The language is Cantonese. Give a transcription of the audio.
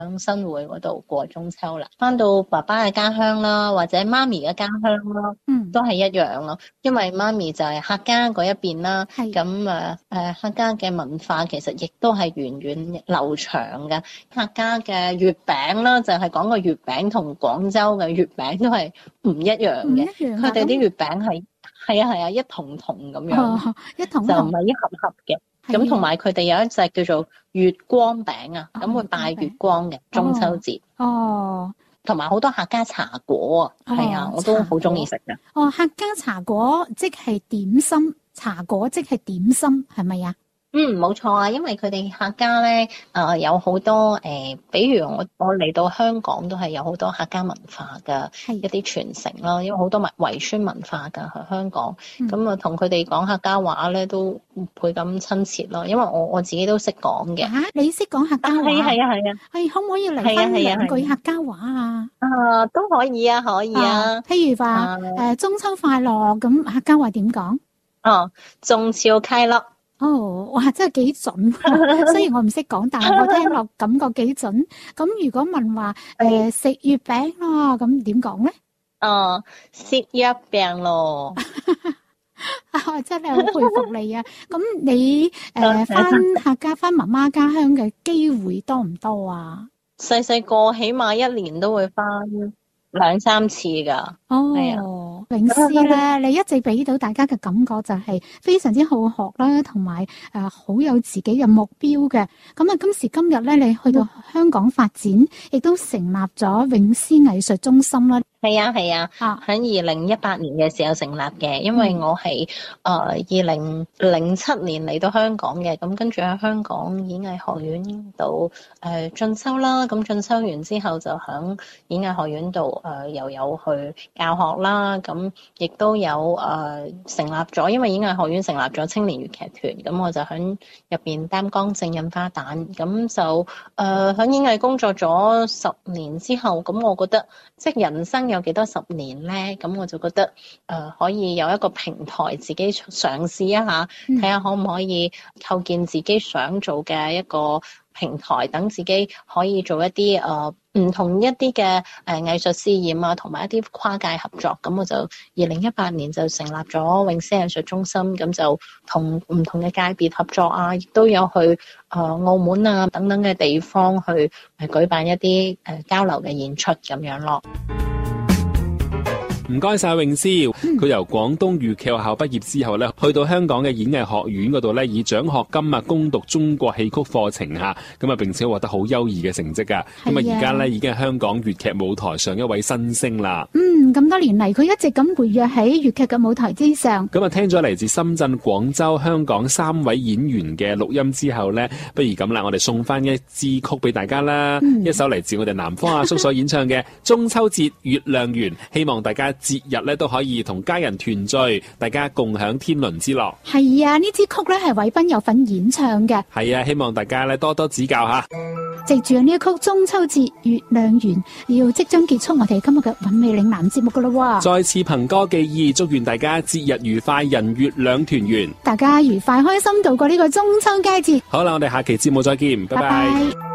響新會嗰度過中秋啦。翻到爸爸嘅家鄉啦，或者媽咪嘅家鄉啦，都係一樣咯。因為媽咪就係客家嗰一邊啦，咁客家嘅文化其實亦都係源遠流長嘅。客家嘅月餅啦，就係講個月餅同廣州嘅月餅都係唔一樣嘅。佢哋啲月餅係啊一筒筒咁樣，一筒就唔係一盒盒嘅。咁同埋佢哋有一隻叫做月光餅啊，咁會拜月光嘅中秋節。同埋好多客家茶果啊，係啊，我都好中意食㗎。 客家茶果即係點心，茶果即係點心，係咪啊？ 冇錯啊，因為佢哋客家咧，有好多比如我嚟到香港都係有好多客家文化嘅一啲傳承咯，因為好多遺傳文化㗎喺香港，咁啊同佢哋講客家話咧都倍咁親切咯，因為我自己都識講嘅。 你識講客家話？係啊。可唔可以嚟翻兩句客家話啊？ 都可以啊，可以啊。 譬如話中秋快樂，咁客家話點講？ 中秋快樂。 哇，真係幾準！雖然我唔識講，但係我聽落感覺幾準。咁如果問話食月餅咯，咁點講咧？ 食月餅咯。 真係好佩服你啊！咁你翻客家、翻媽媽家鄉嘅機會多唔多啊？ 細細個起碼一年都會翻2-3次㗎。 詠詩咧，你一直俾到大家嘅感覺就係非常之好學啦，同埋好有自己嘅目標嘅。咁啊，今時今日咧，你去到香港發展，亦都成立咗詠詩藝術中心啦。 係啊，喺2018年嘅時候成立嘅，因為我係2007年嚟到香港嘅，咁跟住喺香港演藝學院度進修啦，咁進修完之後就喺演藝學院度又有去教學啦，咁亦都有成立咗，因為演藝學院成立咗青年粵劇團，咁我就喺入邊擔綱正印花旦，咁就喺演藝工作咗10年之後，咁我覺得即係人生有幾多10年咧？咁我就覺得可以有一個平台自己嘗試一下，睇下可唔可以構建自己想做嘅一個平台，等自己可以做一啲唔同一啲嘅藝術試驗啊，同埋一啲跨界合作。咁我就2018年就成立咗詠詩藝術中心，咁就同唔同嘅界別合作啊，亦都有去澳門啊等等嘅地方去舉辦一啲交流嘅演出咁樣咯。 唔該晒詠詩，佢由廣東粵劇學校畢業之後咧，去到香港嘅演藝學院嗰度咧，以獎學金啊攻讀中國戲曲課程吓，咁啊並且獲得好優異嘅成績噶。咁啊而家咧已經係香港粵劇舞台上一位新星啦。 咁多年嚟佢一直咁活躍喺粵劇嘅舞台之上。 咁啊聽咗嚟自深圳、廣州、香港3位演員嘅錄音之後咧，不如咁啦，我哋送翻一支曲俾大家啦，一首嚟自我哋南方阿叔所演唱嘅中秋節月亮圓，希望大家節日咧都可以同家人團聚，大家共享天倫之樂。 係啊，呢支曲咧係韋斌有份演唱嘅。 係啊，希望大家咧多多指教下。 藉住呢一曲中秋節月亮圓，要即將結束我哋今日嘅韻味嶺南節目噶啦。 再次憑歌寄意，祝願大家節日愉快，人月兩團圓， 大家愉快開心度過呢個中秋佳節。 好啦，我哋下期節目再見，拜拜。